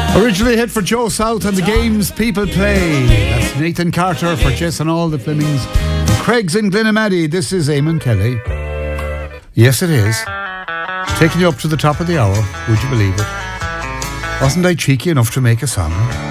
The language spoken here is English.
Originally hit for Joe South and the games people play. That's Nathan Carter for Jess and all the Flemings. Craig's in Glenamaddy. This is Eamon Kelly. Yes, it is. Taking you up to the top of the hour. Would you believe it? Wasn't I cheeky enough to make a song?